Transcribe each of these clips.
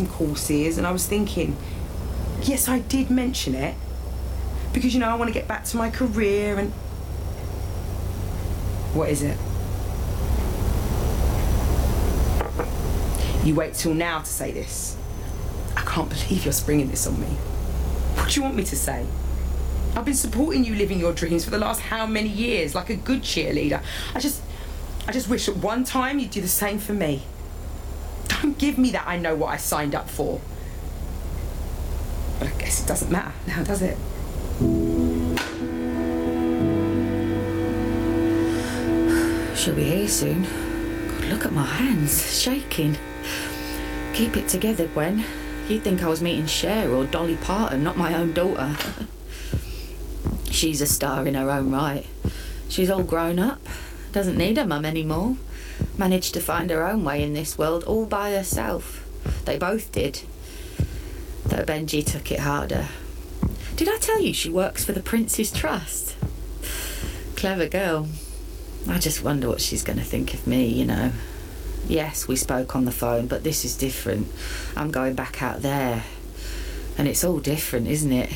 some courses, and I was thinking, yes, I did mention it, because, you know, I want to get back to my career and... What is it? You wait till now to say this. I can't believe you're springing this on me. What do you want me to say? I've been supporting you living your dreams for the last how many years, like a good cheerleader. I just wish at one time you'd do the same for me. Don't give me that I know what I signed up for. But I guess it doesn't matter now, does it? She'll be here soon. God, look at my hands, shaking. Keep it together, Gwen. You'd think I was meeting Cher or Dolly Parton, not my own daughter. She's a star in her own right. She's all grown up, doesn't need her mum anymore. Managed to find her own way in this world all by herself. They both did. Though Benji took it harder. Did I tell you she works for the Prince's Trust? Clever girl. I just wonder what she's going to think of me, you know. Yes, we spoke on the phone, but this is different. I'm going back out there. And it's all different, isn't it?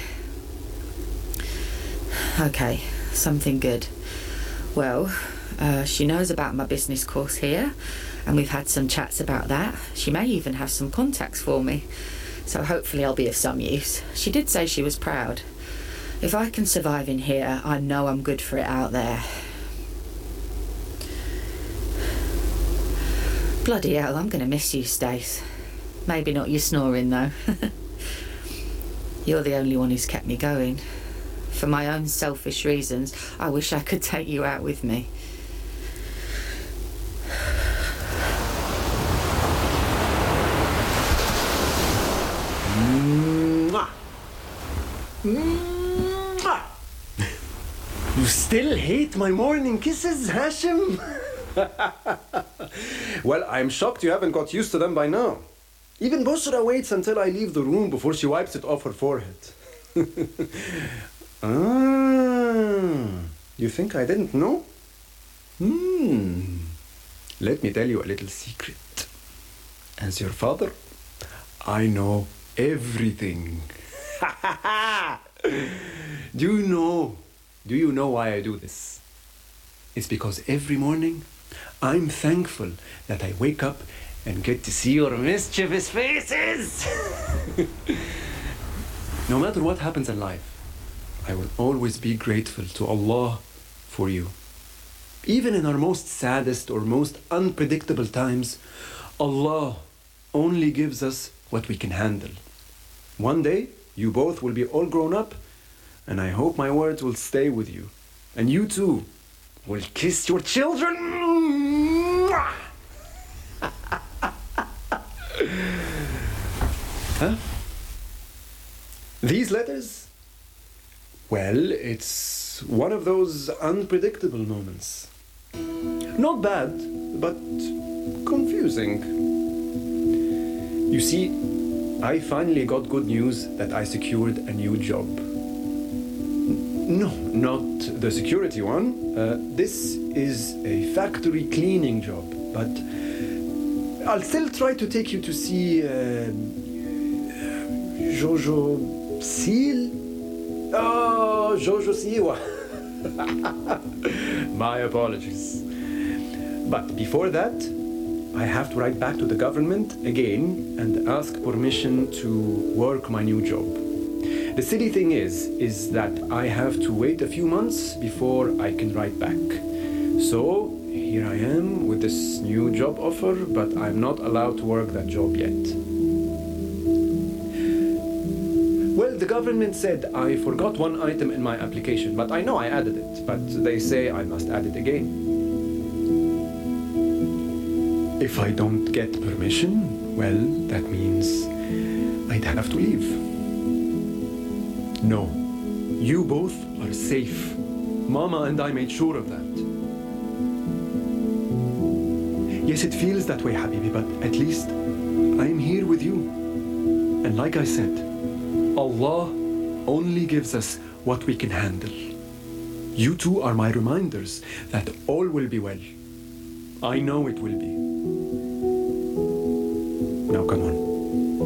Okay, something good. Well, she knows about my business course here, and we've had some chats about that. She may even have some contacts for me, so hopefully I'll be of some use. She did say she was proud. If I can survive in here, I know I'm good for it out there. Bloody hell, I'm going to miss you, Stace. Maybe not you snoring, though. You're the only one who's kept me going. For my own selfish reasons, I wish I could take you out with me. Mwah. Mwah. You still hate my morning kisses, Hashim? Well, I'm shocked you haven't got used to them by now. Even Bushra waits until I leave the room before she wipes it off her forehead. You think I didn't know? Let me tell you a little secret. As your father, I know everything. Do you know why I do this? It's because every morning I'm thankful that I wake up and get to see your mischievous faces. No matter what happens in life, I will always be grateful to Allah for you. Even in our most saddest or most unpredictable times, Allah only gives us what we can handle. One day, you both will be all grown up, and I hope my words will stay with you. And you too will kiss your children. Huh? These letters? Well, it's one of those unpredictable moments. Not bad, but confusing. You see, I finally got good news that I secured a new job. No, not the security one. This is a factory cleaning job, but I'll still try to take you to see Jojo Seal. Oh, Jojo Siwa. My apologies. But before that, I have to write back to the government again and ask permission to work my new job. The silly thing is that I have to wait a few months before I can write back. So here I am with this new job offer, but I'm not allowed to work that job yet. Well, the government said I forgot one item in my application, but I know I added it, but they say I must add it again. If I don't get permission, well, that means I'd have to leave. No, you both are safe. Mama and I made sure of that. Yes, it feels that way, Habibi, but at least I'm here with you. And like I said, Allah only gives us what we can handle. You two are my reminders that all will be well. I know it will be.